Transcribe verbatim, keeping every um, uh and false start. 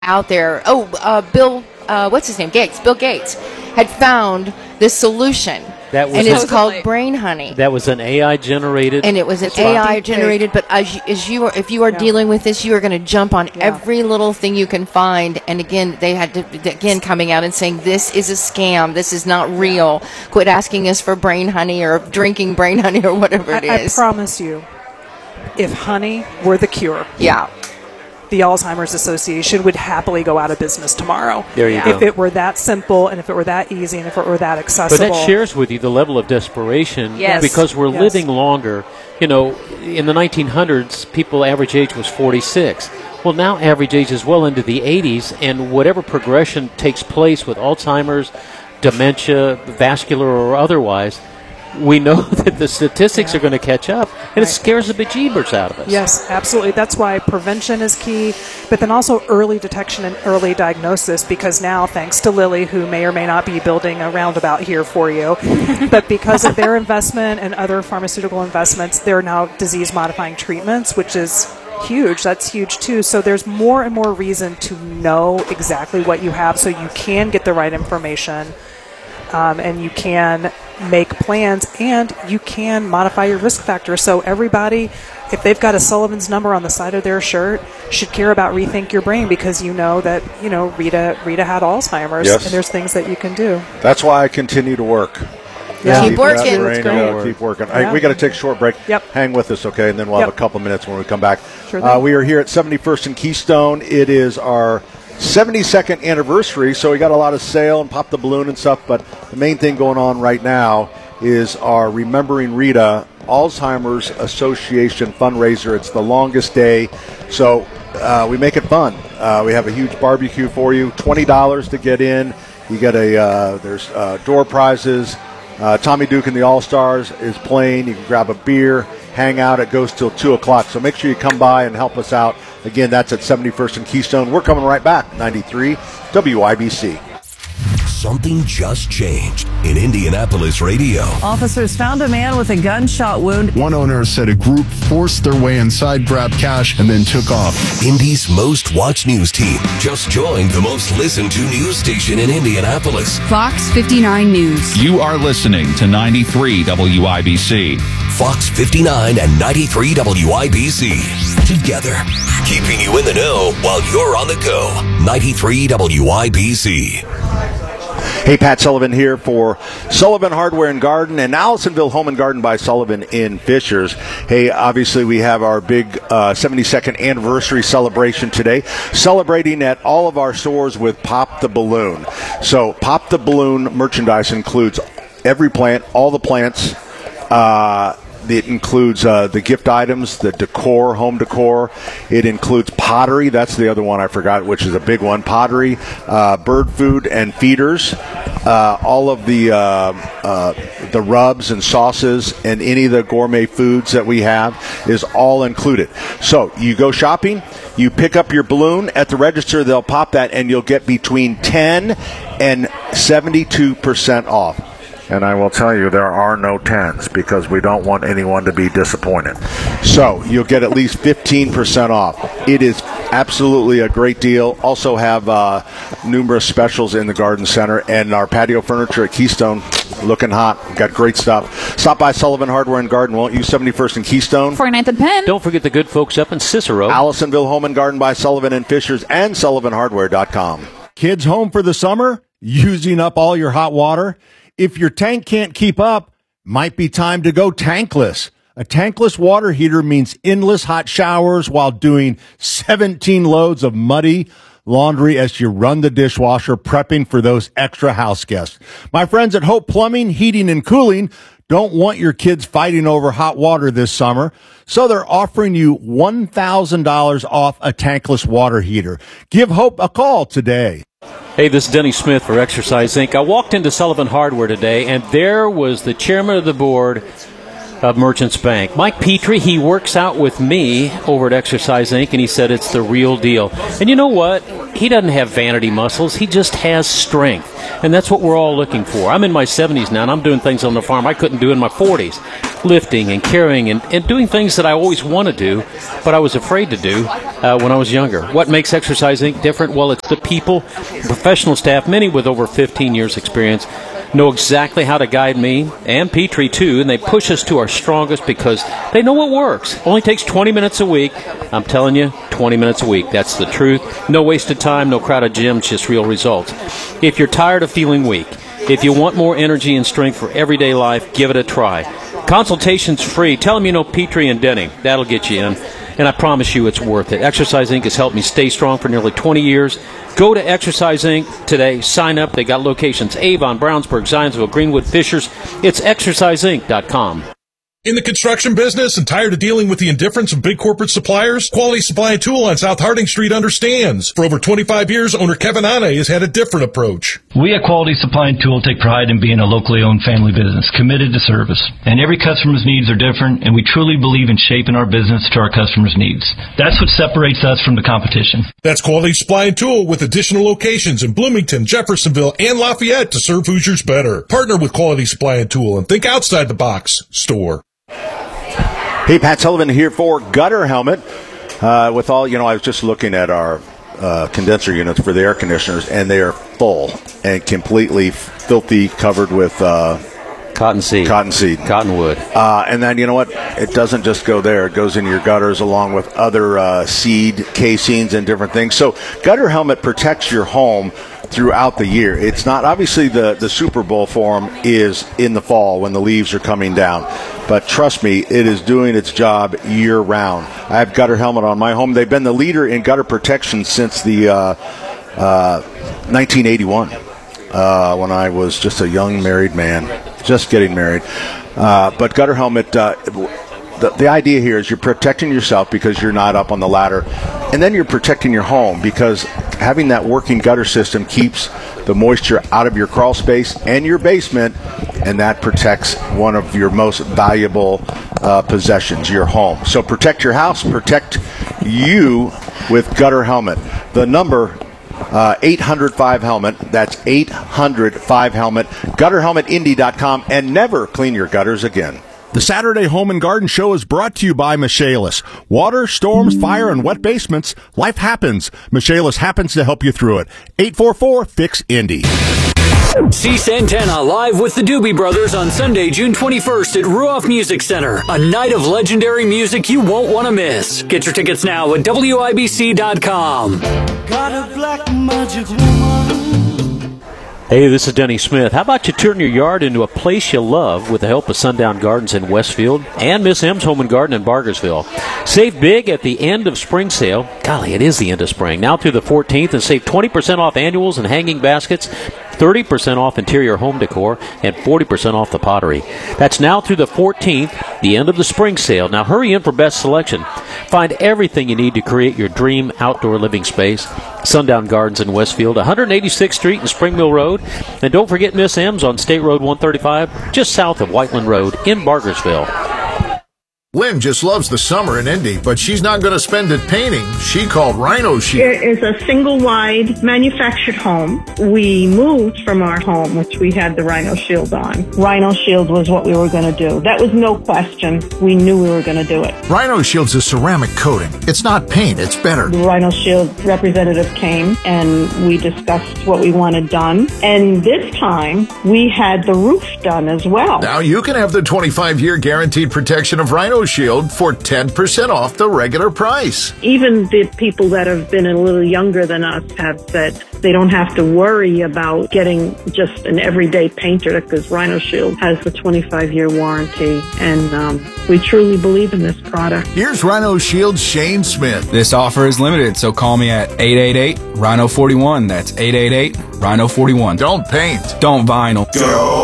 out there. Oh, uh, Bill, uh, what's his name? Gates. Bill Gates had found this solution. That was and a, it's called Brain Honey. That was an A I generated. And it was an A I generated. But as you, as you are, if you are Yeah. dealing with this, you are going to jump on Yeah. every little thing you can find. And again, they had to again coming out and saying this is a scam. This is not real. Quit asking us for Brain Honey or drinking Brain Honey or whatever it I, I is. promise you, if honey were the cure, yeah. the Alzheimer's Association would happily go out of business tomorrow. There you If go. it were that simple, and if it were that easy, and if it were that But accessible. that shares with you the level of desperation Yes. because we're Yes. living longer. You know, in the nineteen hundreds, people average age was forty-six. Well, now average age is well into the eighties, and whatever progression takes place with Alzheimer's, dementia, vascular or otherwise, we know that the statistics Yeah. are going to catch up, and Right. it scares the bejeebers out of us. Yes, absolutely. That's why prevention is key, but then also early detection and early diagnosis, because now, thanks to Lilly, who may or may not be building a roundabout here for you, but because of their investment and other pharmaceutical investments, there are now disease-modifying treatments, which is huge. That's huge, too. So there's more and more reason to know exactly what you have so you can get the right information. Um, and you can make plans, and you can modify your risk factors. So everybody, if they've got a Sullivan's number on the side of their shirt, should care about Rethink Your Brain, because you know that, you know, Rita Rita had Alzheimer's, Yes. and there's things that you can do. That's why I continue to work. Yeah. Keep working. that That's brain, great. uh, keep working. Yeah. Hey, we got to take a short break. Yep. Hang with us, okay? And then we'll Yep. have a couple minutes when we come back. Sure uh, thing. we are here at seventy-first and Keystone. It is our seventy-second anniversary, so we got a lot of sale and pop the balloon and stuff, but the main thing going on right now is our Remembering Rita Alzheimer's Association fundraiser. It's the longest day, so uh, we make it fun. Uh, we have a huge barbecue for you, twenty dollars to get in. You get a, uh, there's uh, door prizes. Uh, Tommy Duke and the All-Stars is playing. You can grab a beer, hang out. It goes till two o'clock, so make sure you come by and help us out. Again, that's at seventy-first and Keystone. We're coming right back, ninety-three W I B C. Something just changed in Indianapolis radio. Officers found a man with a gunshot wound. One owner said a group forced their way inside, grabbed cash, and then took off. Indy's most watched news team just joined the most listened to news station in Indianapolis. Fox fifty-nine News. You are listening to ninety-three W I B C. Fox fifty-nine and ninety-three W I B C. Together, keeping you in the know while you're on the go. ninety-three W I B C. Hey, Pat Sullivan here for Sullivan Hardware and Garden and Allisonville Home and Garden by Sullivan in Fishers. Hey, obviously we have our big uh, seventy-second anniversary celebration today, celebrating at all of our stores with Pop the Balloon. So Pop the Balloon merchandise includes every plant, all the plants. Uh, It includes uh, the gift items, the decor, home decor. It includes pottery. That's the other one I forgot, which is a big one. Pottery, uh, bird food, and feeders. Uh, all of the uh, uh, the rubs and sauces and any of the gourmet foods that we have is all included. So you go shopping, you pick up your balloon at the register. They'll pop that, and you'll get between ten and seventy-two percent off. And I will tell you, there are no tens because we don't want anyone to be disappointed. So you'll get at least fifteen percent off. It is absolutely a great deal. Also have uh, numerous specials in the garden center, and our patio furniture at Keystone looking hot. Got great stuff. Stop by Sullivan Hardware and Garden, won't you? seventy-first and Keystone. forty-ninth and Penn. Don't forget the good folks up in Cicero. Allisonville Home and Garden by Sullivan and Fishers and sullivan hardware dot com. Kids home for the summer? Using up all your hot water? If your tank can't keep up, might be time to go tankless. A tankless water heater means endless hot showers while doing seventeen loads of muddy laundry as you run the dishwasher, prepping for those extra house guests. My friends at Hope Plumbing, Heating, and Cooling don't want your kids fighting over hot water this summer, so they're offering you one thousand dollars off a tankless water heater. Give Hope a call today. Hey, this is Denny Smith for Exercise Incorporated. I walked into Sullivan Hardware today, and there was the chairman of the board of Merchants Bank, Mike Petrie. He works out with me over at Exercise Incorporated, and he said it's the real deal. And you know what? He doesn't have vanity muscles. He just has strength, and that's what we're all looking for. I'm in my seventies now, and I'm doing things on the farm I couldn't do in my forties. lifting and carrying and, and doing things that I always want to do, but I was afraid to do uh, when I was younger. What makes Exercise Incorporated different? Well, it's the people, professional staff, many with over fifteen years experience, know exactly how to guide me and Petrie too, and they push us to our strongest because they know what works. Only takes twenty minutes a week. I'm telling you, twenty minutes a week. That's the truth. No wasted time, no crowded gyms, just real results. If you're tired of feeling weak, if you want more energy and strength for everyday life, give it a try. Consultation's free. Tell them you know Petrie and Denny. That'll get you in. And I promise you it's worth it. Exercise Incorporated has helped me stay strong for nearly twenty years. Go to Exercise Incorporated today. Sign up. They got locations Avon, Brownsburg, Zionsville, Greenwood, Fishers. It's exercise inc dot com. In the construction business and tired of dealing with the indifference of big corporate suppliers? Quality Supply and Tool on South Harding Street understands. For over twenty-five years, owner Kevin Ane has had a different approach. We at Quality Supply and Tool take pride in being a locally owned family business, committed to service. And every customer's needs are different, and we truly believe in shaping our business to our customers' needs. That's what separates us from the competition. That's Quality Supply and Tool with additional locations in Bloomington, Jeffersonville, and Lafayette to serve Hoosiers better. Partner with Quality Supply and Tool and think outside the box. Store. Hey, Pat Sullivan here for Gutter Helmet. Uh, with all, you know, I was just looking at our uh, condenser units for the air conditioners, and they are full and completely filthy, covered with uh, cottonseed, cottonseed, cottonwood. Uh, and then, you know what? It doesn't just go there. It goes in your gutters along with other uh, seed casings and different things. So Gutter Helmet protects your home throughout the year. It's not, obviously the, the Super Bowl for them is in the fall when the leaves are coming down. But trust me, it is doing its job year-round. I have Gutter Helmet on my home. They've been the leader in gutter protection since the uh, uh, nineteen eighty-one, uh, when I was just a young married man, just getting married. Uh, but Gutter Helmet, uh, the, the idea here is you're protecting yourself because you're not up on the ladder, and then you're protecting your home because having that working gutter system keeps the moisture out of your crawl space and your basement, and that protects one of your most valuable uh, possessions, your home. So protect your house, protect you with Gutter Helmet. The number uh, eight hundred five helmet, that's eight hundred five helmet, gutter helmet indy dot com, and never clean your gutters again. The Saturday Home and Garden Show is brought to you by Michaelis. Water, storms, fire, and wet basements. Life happens. Michaelis happens to help you through it. eight four four, F I X, Indy. See Santana live with the Doobie Brothers on Sunday, June twenty-first at Ruoff Music Center. A night of legendary music you won't want to miss. Get your tickets now at W I B C dot com. Got a black magic woman. Hey, this is Denny Smith. How about you turn your yard into a place you love with the help of Sundown Gardens in Westfield and Miss M's Home and Garden in Bargersville. Save big at the end of spring sale. Golly, it is the end of spring. Now through the fourteenth, and save twenty percent off annuals and hanging baskets, thirty percent off interior home decor, and forty percent off the pottery. That's now through the fourteenth, the end of the spring sale. Now hurry in for best selection. Find everything you need to create your dream outdoor living space. Sundown Gardens in Westfield, one eighty-sixth Street and Spring Mill Road. And don't forget Miss M's on State Road one thirty-five, just south of Whiteland Road in Bargersville. Lynn just loves the summer in Indy, but she's not going to spend it painting. She called Rhino Shield. It is a single-wide manufactured home. We moved from our home, which we had the Rhino Shield on. Rhino Shield was what we were going to do. That was no question. We knew we were going to do it. Rhino Shield's a ceramic coating. It's not paint. It's better. The Rhino Shield representative came, and we discussed what we wanted done. And this time, we had the roof done as well. Now you can have the twenty-five year guaranteed protection of Rhino Shield for ten percent off the regular price. Even the people that have been a little younger than us have said they don't have to worry about getting just an everyday painter because Rhino Shield has the twenty-five year warranty, and um, we truly believe in this product. Here's Rhino Shield's Shane Smith. This offer is limited, so call me at eight eight eight, Rhino forty-one. That's eight eight eight, Rhino forty-one. Don't paint. Don't vinyl. Go.